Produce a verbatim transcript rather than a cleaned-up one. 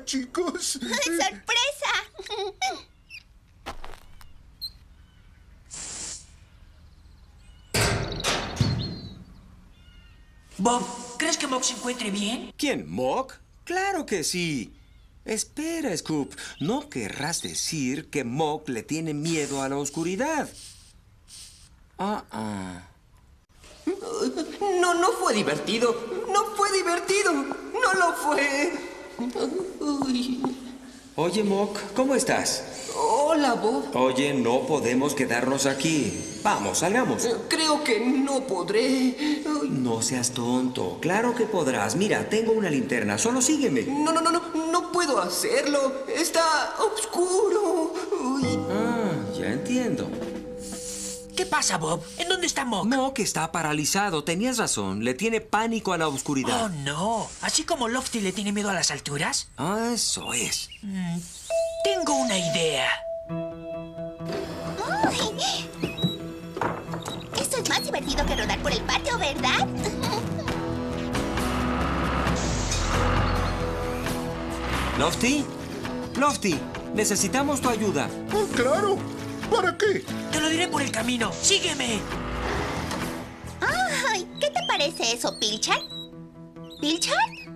chicos. ¡Sorpresa! Bob, ¿crees que Mok se encuentre bien? ¿Quién, Mok? ¡Claro que sí! Espera, Scoop. No querrás decir que Mok le tiene miedo a la oscuridad. Ah, ah. No, no fue divertido. No fue divertido. No lo fue. Uy. Oye, Mok, ¿cómo estás? Hola, Bob. Oye, no podemos quedarnos aquí. Vamos, salgamos. Creo que no podré. Uy. No seas tonto. Claro que podrás. Mira, tengo una linterna. Solo sígueme. No, no, no, no. No puedo hacerlo. Está oscuro. Uy. Ah, ya entiendo. ¿Qué pasa, Bob? ¿En dónde está Mok? Mok está paralizado. Tenías razón. Le tiene pánico a la oscuridad. Oh, no. ¿Así como Lofty le tiene miedo a las alturas? Ah, eso es. Mm, tengo una idea. Ay. Esto es más divertido que rodar por el patio, ¿verdad? ¿Lofty? Lofty, necesitamos tu ayuda. Oh, claro. ¿Para qué? Te lo diré por el camino. ¡Sígueme! Ay, ¿qué te parece eso, Pilchard? ¿Pilchard?